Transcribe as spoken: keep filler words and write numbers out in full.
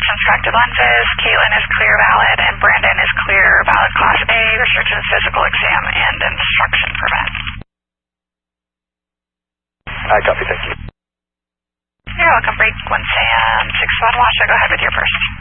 restrictions, corrected lenses. Caitlin is clear, valid, and Brandon is clear, valid class A, restrictions, physical exam, and instruction permit. I copy, thank you. You're welcome. Break one Sam, six one, Washa, go ahead with your first.